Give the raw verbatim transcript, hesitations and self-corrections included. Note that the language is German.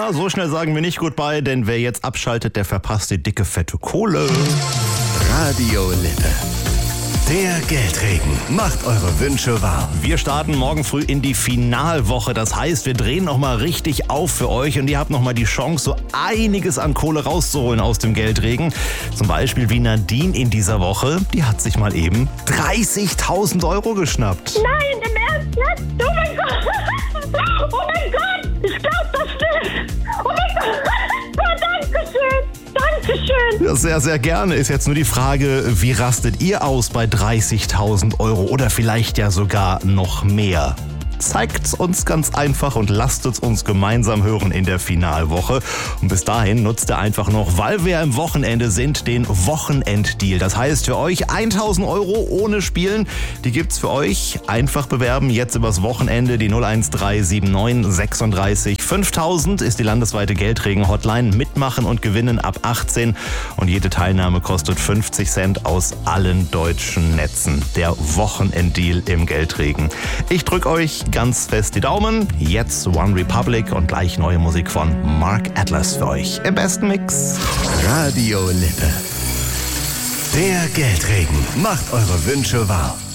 Ja, so schnell sagen wir nicht Goodbye, denn wer jetzt abschaltet, der verpasst die dicke, fette Kohle. Radio Lippe. Der Geldregen macht eure Wünsche wahr. Wir starten morgen früh in die Finalwoche. Das heißt, wir drehen nochmal richtig auf für euch und ihr habt nochmal die Chance, so einiges an Kohle rauszuholen aus dem Geldregen. Zum Beispiel wie Nadine in dieser Woche. Die hat sich mal eben dreißigtausend Euro geschnappt. Nein, im Ernst jetzt? Oh mein Gott! Oh mein Gott! Ich glaub das nicht! Oh mein Gott! Oh, danke schön! Dankeschön! Ja, sehr, sehr gerne. Ist jetzt nur die Frage, wie rastet ihr aus bei dreißigtausend Euro oder vielleicht ja sogar noch mehr? Zeigt's uns ganz einfach und lasst es uns gemeinsam hören in der Finalwoche. Und bis dahin nutzt ihr einfach noch, weil wir am Wochenende sind, den Wochenenddeal. Das heißt für euch tausend Euro ohne Spielen. Die gibt's für euch. Einfach bewerben. Jetzt übers Wochenende die null eins drei sieben neun sechsunddreißig fünftausend ist die landesweite Geldregen-Hotline. Mitmachen und gewinnen ab achtzehn. Und jede Teilnahme kostet fünfzig Cent aus allen deutschen Netzen. Der Wochenenddeal im Geldregen. Ich drücke euch ganz fest die Daumen. Jetzt One Republic und gleich neue Musik von Mark Atlas für euch. Im besten Mix. Radio Lippe. Der Geldregen macht eure Wünsche wahr.